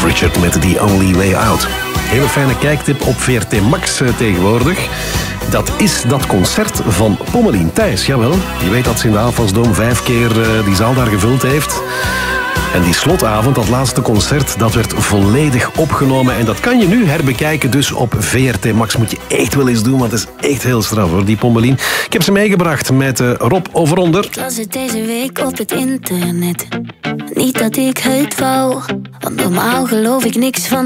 Richard met The Only Way Out. Hele fijne kijktip op VRT Max tegenwoordig. Dat is dat concert van Pommelien Thijs. Jawel, je weet dat ze in de Avondsdom 5 keer die zaal daar gevuld heeft. En die slotavond, dat laatste concert, dat werd volledig opgenomen. En dat kan je nu herbekijken, dus op VRT Max. Moet je echt wel eens doen, want het is echt heel straf hoor, die Pommelien. Ik heb ze meegebracht met Rob Overonder. Ik las het deze week op het internet. Niet dat ik het wou, want normaal geloof ik niks van